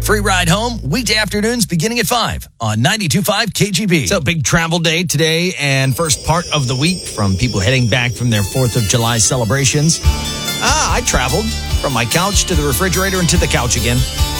Free ride home, weekday afternoons beginning at 5 on 92.5 KGB. So, big travel day today and first part of the week from people heading back from their 4th of July celebrations. I traveled from my couch to the refrigerator and to the couch again.